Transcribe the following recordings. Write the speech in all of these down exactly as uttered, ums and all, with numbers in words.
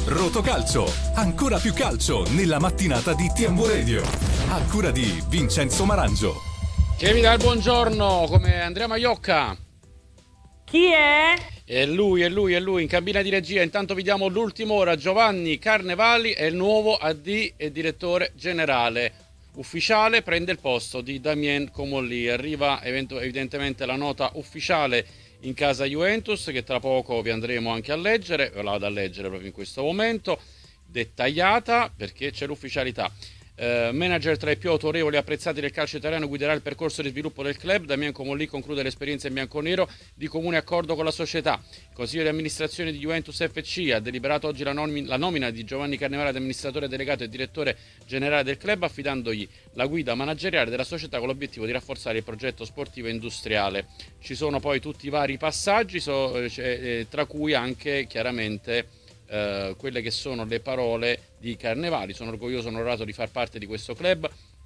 Rotocalcio, ancora più calcio nella mattinata di T M W Radio. A cura di Vincenzo Marangio. Che vi dà il buongiorno come Andrea Maiocca. Chi è? È lui, è lui, è lui in cabina di regia. Intanto vi diamo l'ultima ora. Giovanni Carnevali è il nuovo A D e direttore generale ufficiale, prende il posto di Damien Comolli. Arriva evidentemente la nota ufficiale in casa Juventus, che tra poco vi andremo anche a leggere, ve la vado a leggere proprio in questo momento, dettagliata, perché c'è l'ufficialità. Uh, manager tra i più autorevoli e apprezzati del calcio italiano, guiderà il percorso di sviluppo del club. Damien Comolli conclude l'esperienza in bianconero di comune accordo con la società. Il consiglio di amministrazione di Juventus F C ha deliberato oggi la, nom- la nomina di Giovanni Carnevali ad amministratore delegato e direttore generale del club, affidandogli la guida manageriale della società con l'obiettivo di rafforzare il progetto sportivo e industriale. Ci sono poi tutti i vari passaggi, so, eh, tra cui anche chiaramente Uh, quelle che sono le parole di Carnevali. Sono orgoglioso e onorato di far parte di questo club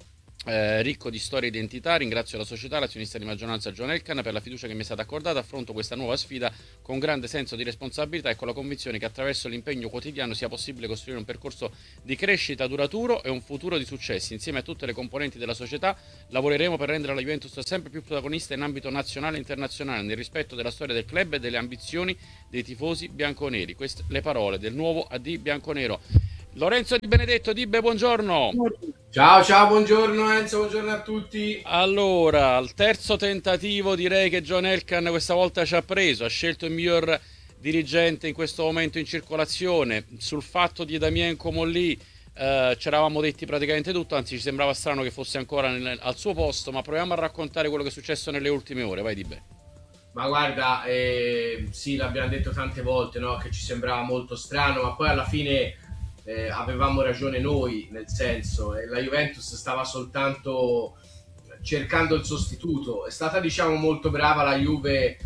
uh, ricco di storia e identità. Ringrazio la società, l'azionista di maggioranza John Elkann per la fiducia che mi è stata accordata. Affronto questa nuova sfida con grande senso di responsabilità e con la convinzione che attraverso l'impegno quotidiano sia possibile costruire un percorso di crescita duraturo e un futuro di successi. Insieme a tutte le componenti della società lavoreremo per rendere la Juventus sempre più protagonista in ambito nazionale e internazionale, nel rispetto della storia del club e delle ambizioni dei tifosi bianconeri. Queste le parole del nuovo A D bianconero. Lorenzo Di Benedetto, Dibbe, buongiorno. Ciao, ciao, buongiorno Enzo, buongiorno a tutti. Allora, al terzo tentativo direi che John Elkann questa volta ci ha preso, ha scelto il miglior dirigente in questo momento in circolazione. Sul fatto di Damien Comolli eh, ci eravamo detti praticamente tutto, anzi ci sembrava strano che fosse ancora nel, al suo posto, ma proviamo a raccontare quello che è successo nelle ultime ore. Vai Dibbe. Ma guarda, eh, sì, l'abbiamo detto tante volte, no? Che ci sembrava molto strano, ma poi alla fine eh, avevamo ragione noi, nel senso, eh, la Juventus stava soltanto cercando il sostituto. È stata, diciamo, molto brava la Juve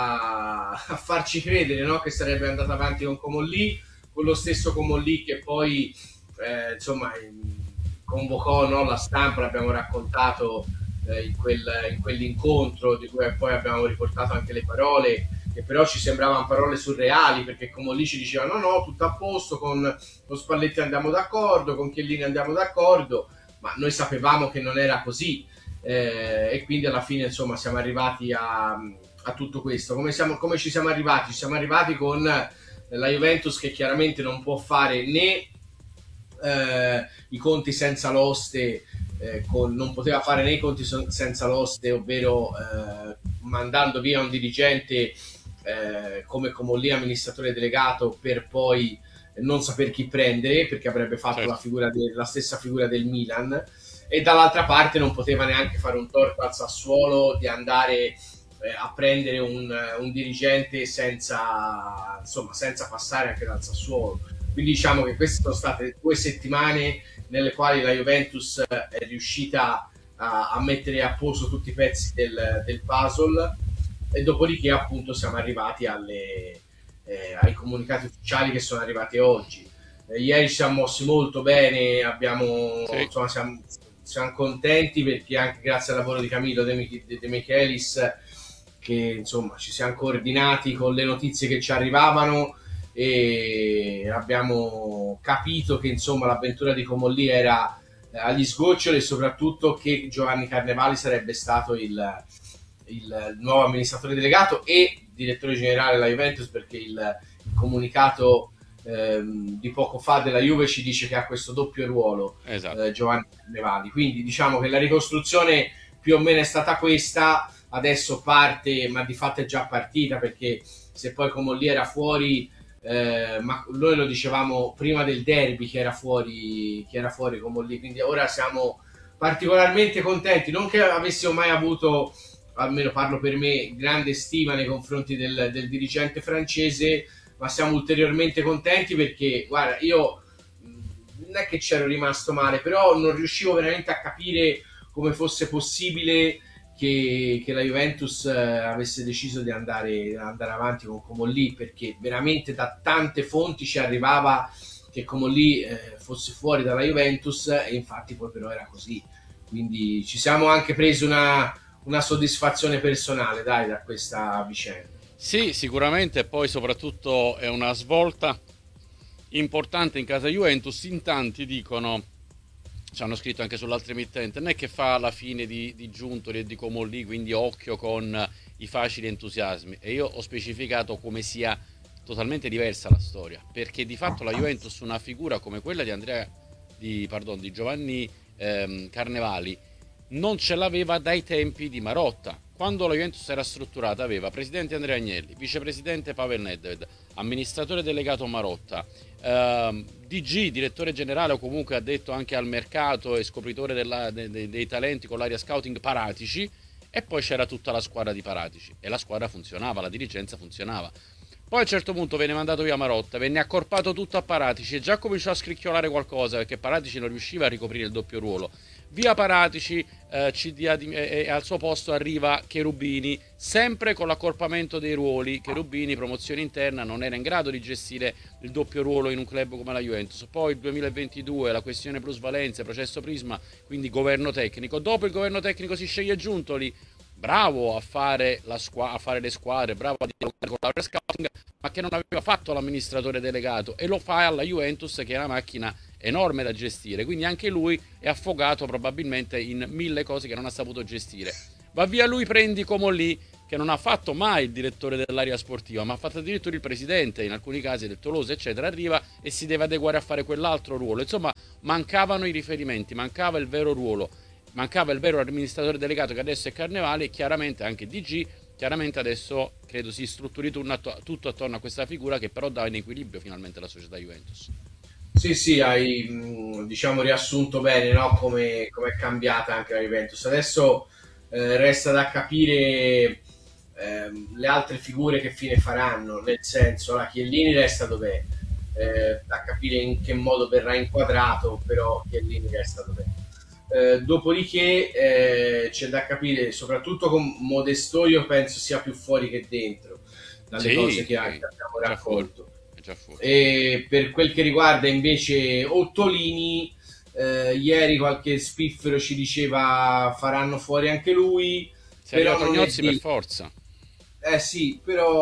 a, a farci credere, no? Che sarebbe andata avanti con Comolli, con lo stesso Comolli che poi, eh, insomma, convocò, no? La stampa, l'abbiamo raccontato In, quel, in quell'incontro di cui poi abbiamo riportato anche le parole, che però ci sembravano parole surreali, perché Comolli ci diceva no no tutto a posto, con, con Spalletti andiamo d'accordo, con Chiellini andiamo d'accordo, ma noi sapevamo che non era così, eh, e quindi alla fine insomma siamo arrivati a, a tutto questo. Come, siamo, come ci siamo arrivati? Ci siamo arrivati con la Juventus che chiaramente non può fare né eh, i conti senza l'oste, Eh, con, non poteva fare nei conti senza l'oste, ovvero eh, mandando via un dirigente eh, come Comolli, amministratore delegato, per poi non saper chi prendere, perché avrebbe fatto certo. la, figura de, la stessa figura del Milan, e dall'altra parte non poteva neanche fare un torto al Sassuolo di andare eh, a prendere un, un dirigente senza, insomma, senza passare anche dal Sassuolo. Quindi diciamo che queste sono state due settimane nelle quali la Juventus è riuscita a, a mettere a posto tutti i pezzi del, del puzzle, e dopodiché appunto siamo arrivati alle, eh, ai comunicati ufficiali che sono arrivati oggi. Eh, ieri ci siamo mossi molto bene, abbiamo, sì. insomma, siamo, siamo contenti perché anche grazie al lavoro di Camillo De, De, De Michelis, che insomma ci siamo coordinati con le notizie che ci arrivavano, e abbiamo capito che insomma l'avventura di Comolli era agli sgoccioli, e soprattutto che Giovanni Carnevali sarebbe stato il, il nuovo amministratore delegato e direttore generale della Juventus, perché il, il comunicato ehm, di poco fa della Juve ci dice che ha questo doppio ruolo, esatto. eh, Giovanni Carnevali. Quindi diciamo che la ricostruzione più o meno è stata questa, adesso parte, ma di fatto è già partita, perché se poi Comolli era fuori, Eh, ma noi lo dicevamo prima del derby che era fuori, che era fuori Comolli, quindi ora siamo particolarmente contenti, non che avessimo mai avuto, almeno parlo per me, grande stima nei confronti del, del dirigente francese, ma siamo ulteriormente contenti perché guarda, io non è che c'ero rimasto male, però non riuscivo veramente a capire come fosse possibile Che, che la Juventus eh, avesse deciso di andare, andare avanti con Comolli, perché veramente da tante fonti ci arrivava che Comolli eh, fosse fuori dalla Juventus, e infatti poi però era così. Quindi ci siamo anche presi una, una soddisfazione personale, dai, da questa vicenda. Sì, sicuramente, poi soprattutto è una svolta importante in casa Juventus. In tanti dicono, ci hanno scritto anche sull'altra emittente, non è che fa la fine di, di Giuntoli e di Comolli, quindi occhio con i facili entusiasmi. E io ho specificato come sia totalmente diversa la storia, perché di fatto la Juventus, una figura come quella di Andrea di, pardon, di Giovanni ehm, Carnevali, non ce l'aveva dai tempi di Marotta. Quando la Juventus era strutturata aveva presidente Andrea Agnelli, vicepresidente Pavel Nedved, amministratore delegato Marotta, ehm, D G, direttore generale o comunque addetto anche al mercato e scopritore della, de, de, dei talenti con l'area scouting Paratici, e poi c'era tutta la squadra di Paratici e la squadra funzionava, la dirigenza funzionava. Poi a un certo punto venne mandato via Marotta, venne accorpato tutto a Paratici e già cominciò a scricchiolare qualcosa perché Paratici non riusciva a ricoprire il doppio ruolo. Via Paratici, eh, C D A di, e, e al suo posto arriva Cherubini, sempre con l'accorpamento dei ruoli. Cherubini, promozione interna, non era in grado di gestire il doppio ruolo in un club come la Juventus. Poi il duemilaventidue, la questione plusvalenze, processo Prisma, quindi governo tecnico. Dopo il governo tecnico si sceglie Giuntoli, bravo a fare, la squa- a fare le squadre, bravo a dialogare con l'area scouting, ma che non aveva fatto l'amministratore delegato, e lo fa alla Juventus, che è una macchina enorme da gestire, quindi anche lui è affogato probabilmente in mille cose che non ha saputo gestire. Va via lui, prendi Comolli, che non ha fatto mai il direttore dell'area sportiva, ma ha fatto addirittura il presidente, in alcuni casi del Tolosa eccetera, arriva e si deve adeguare a fare quell'altro ruolo. Insomma, mancavano i riferimenti, mancava il vero ruolo, mancava il vero amministratore delegato, che adesso è Carnevali, e chiaramente anche D G. Chiaramente adesso credo si strutturi tutto attorno a questa figura, che però dà in equilibrio finalmente la società Juventus. Sì, sì, hai diciamo riassunto bene, no? come, come è cambiata anche la Juventus. Adesso eh, resta da capire eh, le altre figure che fine faranno, nel senso, la Chiellini resta dov'è, eh, da capire in che modo verrà inquadrato, però Chiellini resta dov'è. Eh, dopodiché eh, c'è da capire, soprattutto con Modestoio, penso sia più fuori che dentro, dalle sì, cose che sì, abbiamo raccolto. Fuori. E per quel che riguarda invece Ottolini, eh, ieri qualche spiffero ci diceva faranno fuori anche lui. Si però non Tognozzi per forza. Eh sì,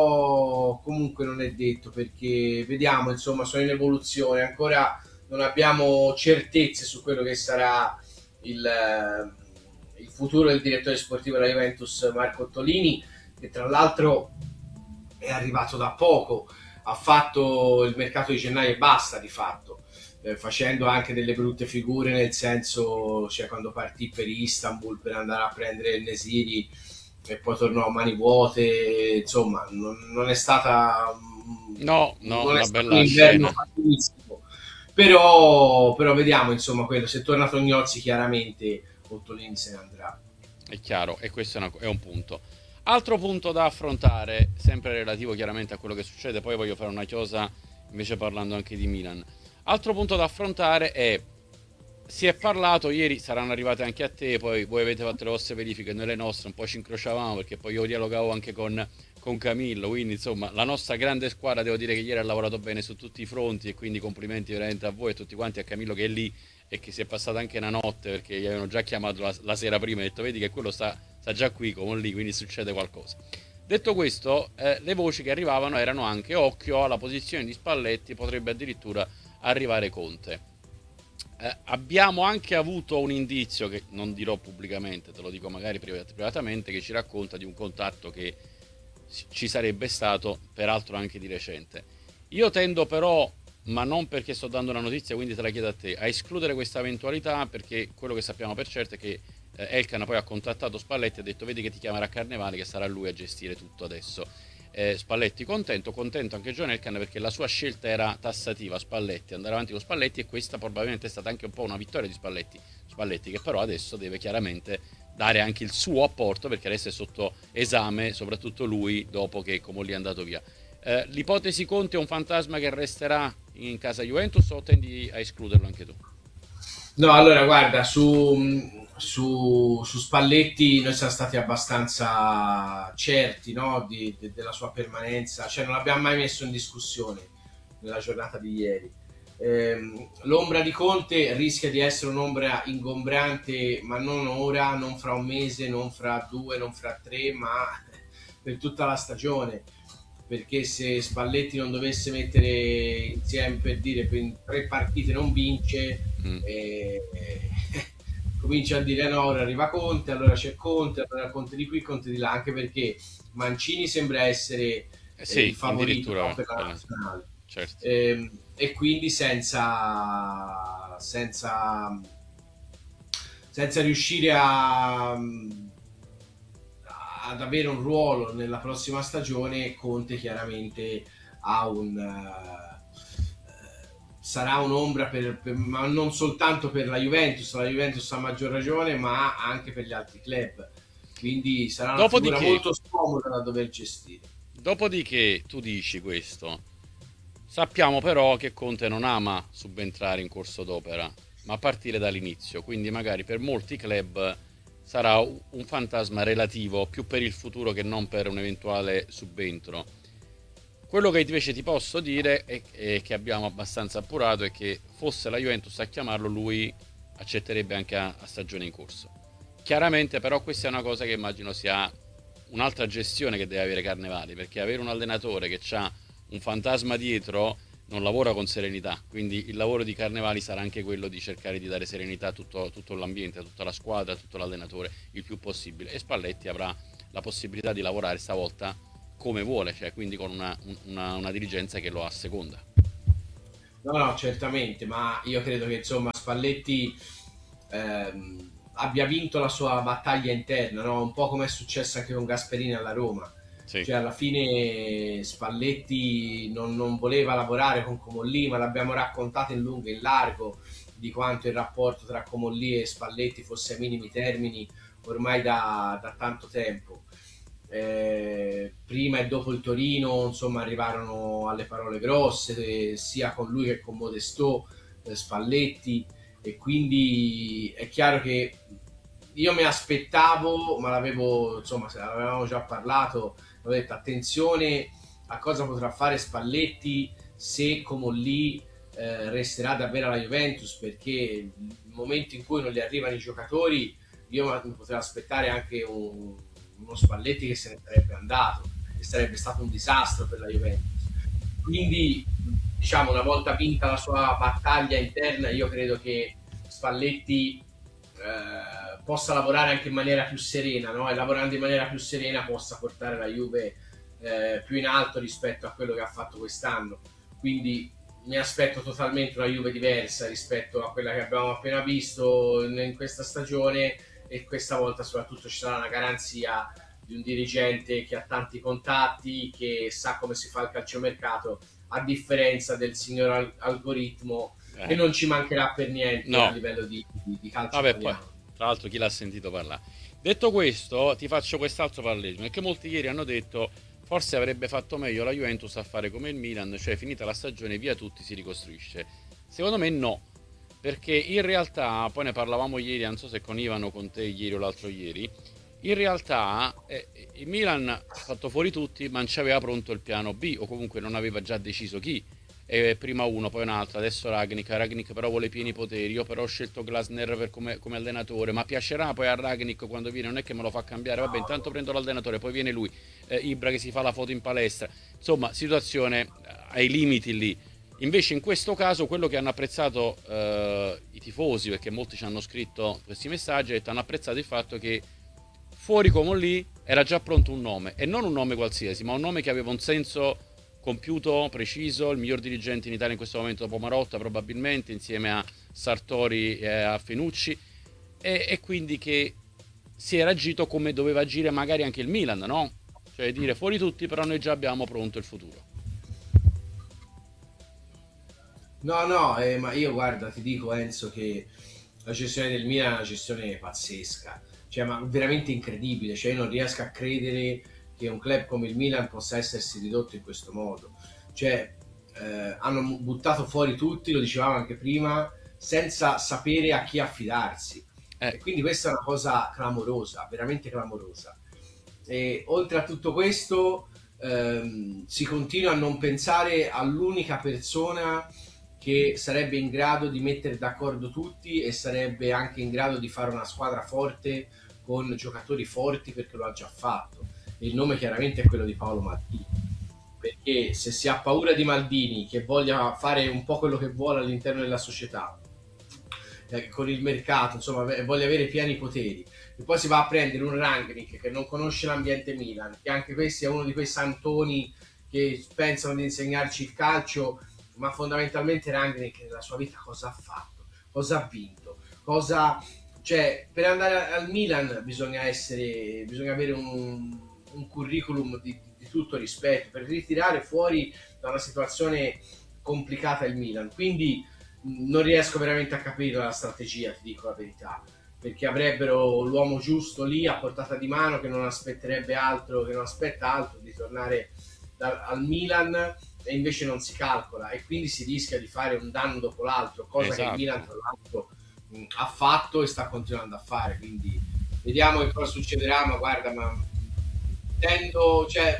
però comunque non è detto, perché vediamo, insomma, sono in evoluzione, ancora non abbiamo certezze su quello che sarà il, il futuro del direttore sportivo della Juventus, Marco Ottolini, che tra l'altro è arrivato da poco. Ha fatto il mercato di gennaio e basta, di fatto, eh, facendo anche delle brutte figure, nel senso, cioè, quando partì per Istanbul per andare a prendere il Nesiri e poi tornò a mani vuote, insomma, non, non è stata no, no, non una è stato bella un inverno scena. facilissimo, però, però vediamo, insomma, quello, se torna Tognozzi chiaramente Ottolini se ne andrà. È chiaro, e questo è, una, è un punto. Altro punto da affrontare, sempre relativo chiaramente a quello che succede, poi voglio fare una chiosa invece parlando anche di Milan. Altro punto da affrontare è, si è parlato ieri, saranno arrivate anche a te, poi voi avete fatto le vostre verifiche, noi le nostre un po' ci incrociavamo, perché poi io dialogavo anche con, con Camillo, quindi insomma la nostra grande squadra, devo dire che ieri ha lavorato bene su tutti i fronti, e quindi complimenti veramente a voi e tutti quanti, a Camillo che è lì e che si è passata anche una notte, perché gli avevano già chiamato la, la sera prima e detto vedi che quello sta, sta già qui come lì, quindi succede qualcosa. Detto questo, eh, le voci che arrivavano erano anche occhio alla posizione di Spalletti, potrebbe addirittura arrivare Conte. Eh, abbiamo anche avuto un indizio che non dirò pubblicamente, te lo dico magari privat- privatamente, che ci racconta di un contatto che ci sarebbe stato, peraltro anche di recente. Io tendo però, ma non perché sto dando una notizia, quindi te la chiedo a te, a escludere questa eventualità, perché quello che sappiamo per certo è che eh, Elkann poi ha contattato Spalletti e ha detto vedi che ti chiamerà Carnevali, che sarà lui a gestire tutto adesso. eh, Spalletti contento, contento anche John Elkann, perché la sua scelta era tassativa, Spalletti, andare avanti con Spalletti, e questa probabilmente è stata anche un po' una vittoria di Spalletti, Spalletti che però adesso deve chiaramente dare anche il suo apporto, perché adesso è sotto esame soprattutto lui dopo che Comolli è andato via. Eh, l'ipotesi Conte è un fantasma che resterà in casa Juventus, o tendi a escluderlo anche tu? No, allora guarda, su, su, su Spalletti noi siamo stati abbastanza certi, no, di, de, della sua permanenza, cioè non l'abbiamo mai messo in discussione nella giornata di ieri. Eh, l'ombra di Conte rischia di essere un'ombra ingombrante, ma non ora, non fra un mese, non fra due, non fra tre, ma per tutta la stagione. perché se Spalletti non dovesse mettere insieme, per dire, per tre partite non vince, Mm. eh, comincia a dire no, ora arriva Conte, allora c'è Conte, allora Conte di qui, Conte di là, anche perché Mancini sembra essere Eh eh, sì, il favorito, addirittura, no, per la eh, nazionale. certo. Ehm, e quindi senza, senza, senza riuscire a, ad avere un ruolo nella prossima stagione, Conte chiaramente ha un, eh, sarà un'ombra per, per- ma non soltanto per la Juventus, la Juventus a maggior ragione, ma anche per gli altri club. Quindi sarà una figura Dopodiché, molto scomoda da dover gestire. dopodiché tu dici questo, sappiamo però che Conte non ama subentrare in corso d'opera, ma a partire dall'inizio, quindi magari per molti club sarà un fantasma relativo più per il futuro che non per un eventuale subentro. Quello che invece ti posso dire e e che abbiamo abbastanza appurato è che fosse la Juventus a chiamarlo, lui accetterebbe anche a, a stagione in corso. Chiaramente però questa è una cosa che immagino sia un'altra gestione che deve avere Carnevali, perché avere un allenatore che ha un fantasma dietro non lavora con serenità, quindi il lavoro di Carnevali sarà anche quello di cercare di dare serenità a tutto, tutto l'ambiente, a tutta la squadra, a tutto l'allenatore il più possibile, e Spalletti avrà la possibilità di lavorare stavolta come vuole, cioè quindi con una, una, una dirigenza che lo asseconda. No, no, certamente, ma io credo che insomma Spalletti ehm, abbia vinto la sua battaglia interna, no? Un po' come è successo anche con Gasperini alla Roma. Sì, Cioè, alla fine Spalletti non, non voleva lavorare con Comolli, ma l'abbiamo raccontato in lungo e in largo di quanto il rapporto tra Comolli e Spalletti fosse ai minimi termini ormai da, da tanto tempo. Eh, prima e dopo il Torino, insomma, arrivarono alle parole grosse, eh, sia con lui che con Modestò, eh, Spalletti, e quindi è chiaro che io mi aspettavo, ma l'avevo, insomma, se l'avevamo già parlato, ho detto attenzione a cosa potrà fare Spalletti se Comolli eh, resterà davvero alla Juventus, perché nel momento in cui non gli arrivano i giocatori io mi potevo aspettare anche un, uno Spalletti che se ne sarebbe andato e sarebbe stato un disastro per la Juventus. Quindi diciamo, una volta vinta la sua battaglia interna, io credo che Spalletti eh, possa lavorare anche in maniera più serena, no? E lavorando in maniera più serena possa portare la Juve eh, più in alto rispetto a quello che ha fatto quest'anno. Quindi mi aspetto totalmente una Juve diversa rispetto a quella che abbiamo appena visto in, in questa stagione, e questa volta soprattutto ci sarà una garanzia di un dirigente che ha tanti contatti, che sa come si fa il calciomercato, a differenza del signor al- algoritmo eh. che non ci mancherà per niente No. a livello di, di, di calcio Vabbè, poi, italiano. tra l'altro, chi l'ha sentito parlare? Detto questo, ti faccio quest'altro parallelismo, perché molti ieri hanno detto forse avrebbe fatto meglio la Juventus a fare come il Milan, cioè finita la stagione via tutti, si ricostruisce. Secondo me no, perché in realtà, poi ne parlavamo ieri, non so se con Ivano, con te ieri o l'altro ieri, in realtà eh, il Milan ha fatto fuori tutti, ma non c'aveva pronto il piano B, o comunque non aveva già deciso chi. E prima uno, poi un altro, adesso Ragnik. Ragnik però vuole pieni poteri. Io però ho scelto Glasner per come, come allenatore. Ma piacerà poi a Ragnik quando viene? Non è che me lo fa cambiare. Vabbè, intanto prendo l'allenatore, poi viene lui. Eh, Ibra che si fa la foto in palestra. Insomma, situazione ai limiti lì. Invece in questo caso quello che hanno apprezzato eh, i tifosi, perché molti ci hanno scritto questi messaggi, è che hanno apprezzato il fatto che fuori come lì era già pronto un nome, e non un nome qualsiasi, ma un nome che aveva un senso compiuto, preciso, il miglior dirigente in Italia in questo momento dopo Marotta probabilmente, insieme a Sartori e a Fenucci, e, e quindi che si era agito come doveva agire magari anche il Milan, no? Cioè dire fuori tutti, però noi già abbiamo pronto il futuro. No, no, eh, ma io guarda, ti dico Enzo che la gestione del Milan è una gestione pazzesca, cioè ma veramente incredibile, cioè io non riesco a credere che un club come il Milan possa essersi ridotto in questo modo. Cioè eh, hanno buttato fuori tutti, lo dicevamo anche prima, senza sapere a chi affidarsi. Eh. E quindi questa è una cosa clamorosa, veramente clamorosa. E oltre a tutto questo ehm, si continua a non pensare all'unica persona che sarebbe in grado di mettere d'accordo tutti e sarebbe anche in grado di fare una squadra forte con giocatori forti, perché lo ha già fatto. Il nome chiaramente è quello di Paolo Maldini. perché se si ha paura di Maldini che voglia fare un po' quello che vuole all'interno della società, eh, con il mercato, insomma, voglia avere pieni poteri, e poi si va a prendere un Rangnick che non conosce l'ambiente Milan, che anche questo è uno di quei santoni che pensano di insegnarci il calcio, ma fondamentalmente Rangnick nella sua vita cosa ha fatto? Cosa ha vinto? Cosa... Cioè, per andare al Milan bisogna essere, bisogna avere un, un curriculum di, di tutto rispetto per ritirare fuori da una situazione complicata il Milan. Quindi mh, non riesco veramente a capire la strategia, ti dico la verità, perché avrebbero l'uomo giusto lì a portata di mano, che non aspetterebbe altro, che non aspetta altro di tornare da, al Milan, e invece non si calcola, e quindi si rischia di fare un danno dopo l'altro, cosa Esatto. che il Milan tra l'altro mh, ha fatto e sta continuando a fare. Quindi vediamo che cosa succederà, ma guarda, ma tendo, cioè,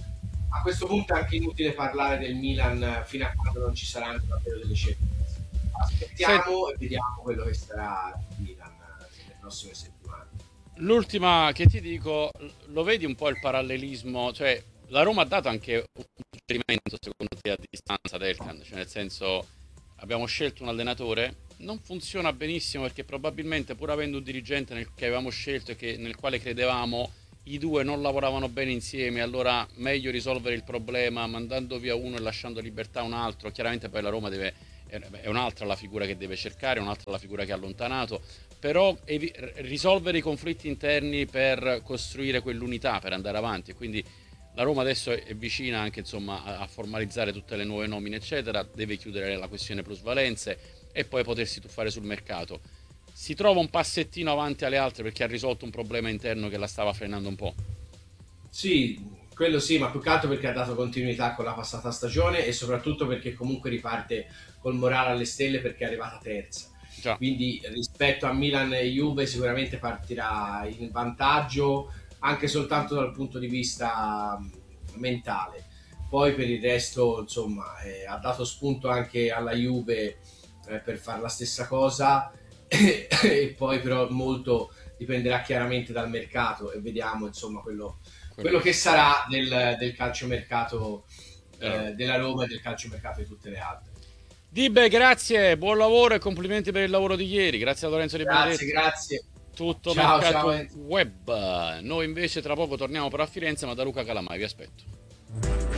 a questo punto è anche inutile parlare del Milan fino a quando non ci saranno davvero delle scelte. Aspettiamo Se... e vediamo quello che sarà il Milan nelle prossime settimane. L'ultima che ti dico, lo vedi un po' il parallelismo, cioè la Roma ha dato anche un suggerimento secondo te a distanza del Elkan, cioè nel senso abbiamo scelto un allenatore, non funziona benissimo perché probabilmente pur avendo un dirigente nel, che avevamo scelto e che, nel quale credevamo, i due non lavoravano bene insieme, allora meglio risolvere il problema mandando via uno e lasciando libertà a un altro. Chiaramente poi la Roma deve, è un'altra la figura che deve cercare, un'altra la figura che ha allontanato, però evi- risolvere i conflitti interni per costruire quell'unità, per andare avanti. E quindi la Roma adesso è vicina anche insomma a, a formalizzare tutte le nuove nomine eccetera, deve chiudere la questione plusvalenze e poi potersi tuffare sul mercato. Si trova un passettino avanti alle altre perché ha risolto un problema interno che la stava frenando un po'. Sì, quello sì, ma più che altro perché ha dato continuità con la passata stagione, e soprattutto perché comunque riparte col morale alle stelle perché è arrivata terza. Già. Quindi rispetto a Milan e Juve sicuramente partirà in vantaggio anche soltanto dal punto di vista mentale. Poi per il resto, insomma, eh, ha dato spunto anche alla Juve eh, per fare la stessa cosa e poi però molto dipenderà chiaramente dal mercato, e vediamo insomma quello, quello che sarà del, del calciomercato eh, della Roma e del calciomercato di tutte le altre. Dibe, grazie, buon lavoro e complimenti per il lavoro di ieri. Grazie a Lorenzo Di Benedetto. Grazie, grazie. Tutto Ciao, mercato ciao. web. Noi invece tra poco torniamo però a Firenze, ma da Luca Calamai vi aspetto.